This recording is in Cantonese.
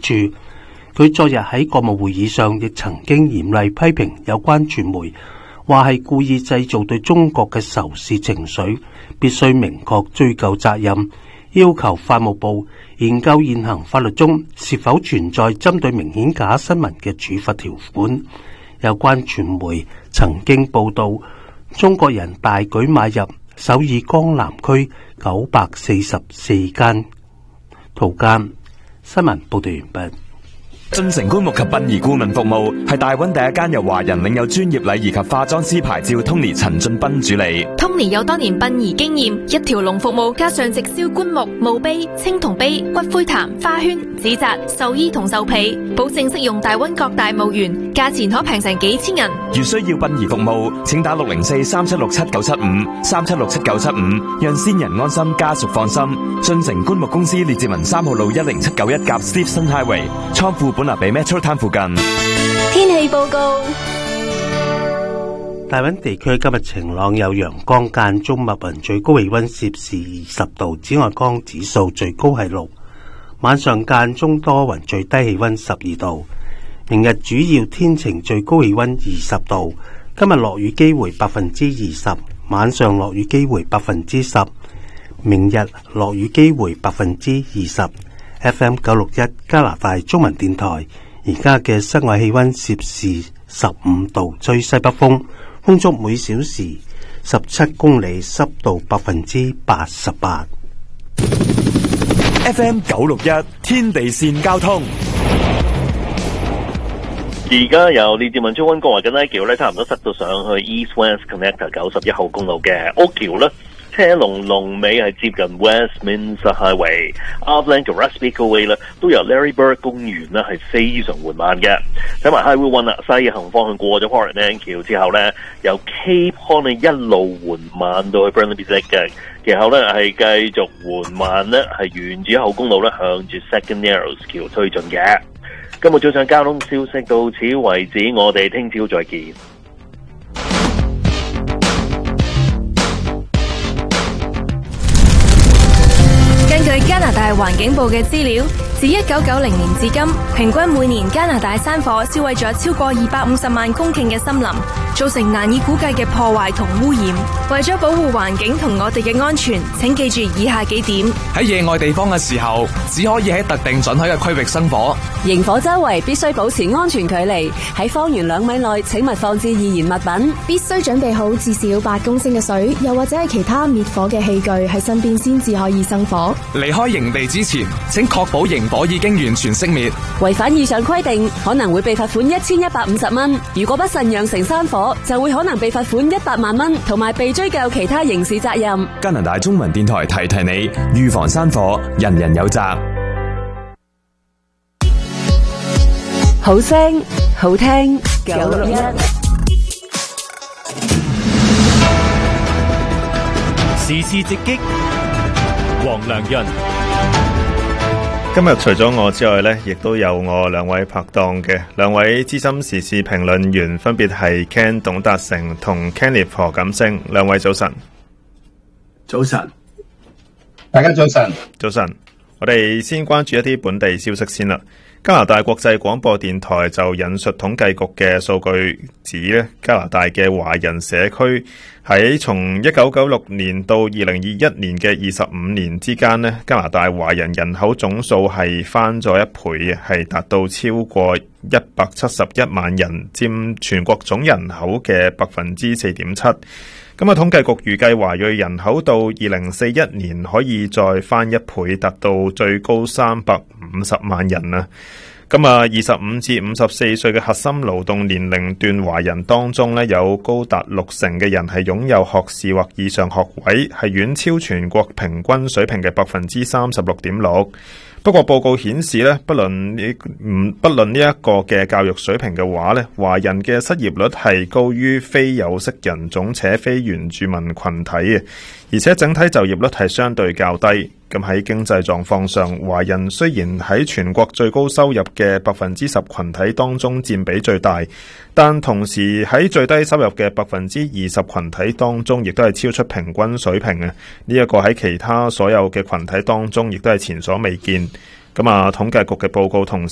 處。佢昨日喺國務會議上亦曾經嚴厲批評有關傳媒，話係故意製造對中國嘅仇視情緒，必須明確追究責任，要求法務部研究現行法律中是否存在針對明顯假新聞嘅處罰條款。有關傳媒曾經報道，中國人大舉買入首爾江南區944間套間。新聞報道完畢。 進城棺木及殯儀顧問服務係大溫第一間由華人領有專業禮儀及化妝師牌照 Tony 陳俊斌主理。 Tony 有多年殯儀經驗，一條龍服務加上直銷棺木、墓碑、青銅碑、骨灰壇、花圈、紙紮、壽衣同壽被，保證適用大溫各大墓園，價錢可平成幾千銀。 如需要殯儀服務，請打604-3767-975，3767-975，讓先人安心，家屬放心。進城棺木公司列治文3號路10791甲 Stephen Highway， 倉庫本立比 Metro Town 附近。 天氣報告： 大溫地區今日晴朗有陽光間中密雲，最高氣溫攝氏20度，紫外光指數最高係6。晚上間中多雲，最低氣溫12度。明日主要天晴，最高氣溫20度。今日落雨機會20%，晚上落雨機會10%。明日落雨機會20%。FM 961加拿大中文電台，而家嘅室外氣溫攝氏15度，吹西北風，風速每小時17公里，濕度88%。 FM 961天地線交通。 而家由列治文中溫過華嘅呢橋咧，差唔多塞到上去 East West Connector 91號公路嘅屋橋咧，車龍尾係接近 Westminster Highway、Outland 同 Russell Way 咧，都由 Larry Bird 公園咧係非常緩慢嘅。睇埋 Highway 1啦，西行方向過咗 Portland 橋之後咧，由 Cape Horn 一路緩慢到去 Burnaby Lake 嘅，然後咧係繼續緩慢咧係沿住1號公路咧向住 Second Narrows 橋推進嘅。今日早上交通消息到此為止，我哋聽朝再見。 根據加拿大環境部嘅資料，自1990年至今，平均每年加拿大山火燒毀咗超過250萬公頃嘅森林，造成難以估計嘅破壞同污染。為咗保護環境同我哋嘅安全，請記住以下幾點： 喺野外地方嘅時候，只可以喺特定准許嘅區域生火。 營火周圍必須保持安全距離，喺方圓2米內請勿放置易燃物品。 必須準備好至少8公升嘅水，又或者係其他滅火嘅器具喺身邊先至可以生火。 離開營地之前，請確保營火已經完全熄滅。 違反以上規定，可能會被罰款1150蚊。如果不慎釀成山火，就會可能被罰款100萬蚊，同埋被追究其他刑事責任。 加拿大中文電台提提你，預防山火，人人有責。 好聲好聽961。 時事直擊，黃良潤。 今日除咗我之外呢，亦都有我2位拍檔嘅2位資深時事評論員，分別係 Ken 董達成同 Kenneth 何錦星。2位早晨。 早晨，大家早晨。 早晨，我哋先關注一啲本地消息先啦。加拿大國際廣播電台就引述統計局嘅數據指咧，加拿大嘅華人社區喺從1996年到2021年嘅25年之間咧，加拿大華人人口總數係翻咗1倍嘅，係達到超過171萬人，佔全國總人口嘅4.7%。咁啊，統計局預計華裔人口到2041年可以再翻1倍，達到最高350萬人啊！咁啊，25至54歲嘅核心勞動年齡段華人當中呢，有高達60%嘅人係擁有學士或以上學位，係遠超全國平均水平嘅36.6%。不過報告顯示咧，不論呢一個嘅教育水平嘅話咧，華人嘅失業率係高於非有色人種且非原住民群體嘅，而且整體就業率係相對較低。咁喺經濟狀況上，華人雖然喺全國最高收入嘅10%群體當中佔比最大，但同時喺最低收入嘅20%群體當中，亦都係超出平均水平嘅。呢一個喺其他所有嘅群體當中，亦都係前所未見。咁啊，統計局嘅報告同